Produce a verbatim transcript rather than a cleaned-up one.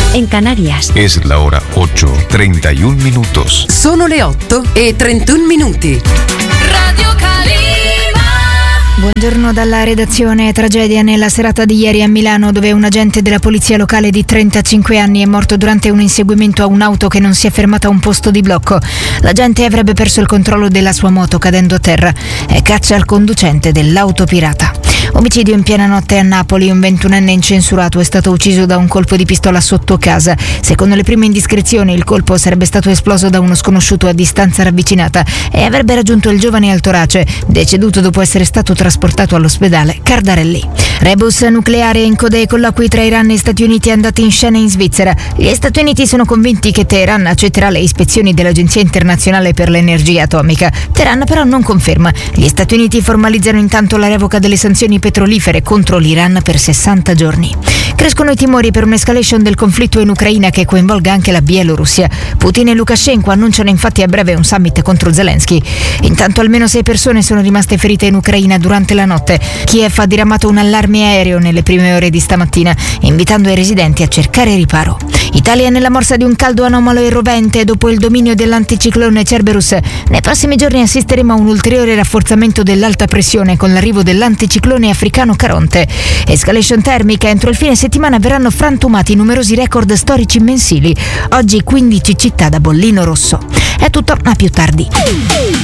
en Canarias. Es la hora ocho, treinta y un minutos. Sono le otto e trentuno minuti. Radio Calima. Buongiorno dalla redazione. Tragedia nella serata di ieri a Milano, dove un agente della polizia locale di trentacinque anni è morto durante un inseguimento a un'auto che non si è fermata a un posto di blocco. L'agente avrebbe perso il controllo della sua moto cadendo a terra e caccia al conducente dell'auto pirata. Omicidio in piena notte a Napoli. Un ventunenne incensurato è stato ucciso da un colpo di pistola sotto casa. Secondo le prime indiscrezioni, il colpo sarebbe stato esploso da uno sconosciuto a distanza ravvicinata e avrebbe raggiunto il giovane al torace, deceduto dopo essere stato trasportato all'ospedale Cardarelli. Rebus nucleare in coda ai colloqui tra Iran e Stati Uniti andati in scena in Svizzera. Gli Stati Uniti sono convinti che Teheran accetterà le ispezioni dell'Agenzia Internazionale per l'Energia Atomica. Teheran però non conferma. Gli Stati Uniti formalizzano intanto la revoca delle sanzioni petrolifere contro l'Iran per sessanta giorni. Crescono i timori per un'escalation del conflitto in Ucraina che coinvolga anche la Bielorussia. Putin e Lukashenko annunciano infatti a breve un summit contro Zelensky. Intanto almeno sei persone sono rimaste ferite in Ucraina durante la notte. Kiev ha diramato un allarme aereo nelle prime ore di stamattina, invitando i residenti a cercare riparo. Italia è nella morsa di un caldo anomalo e rovente dopo il dominio dell'anticiclone Cerberus. Nei prossimi giorni assisteremo a un ulteriore rafforzamento dell'alta pressione con l'arrivo dell'anticiclone africano Caronte. Escalation termica. Entro il fine settimana verranno frantumati numerosi record storici mensili. Oggi quindici città da bollino rosso. È tutto, a più tardi.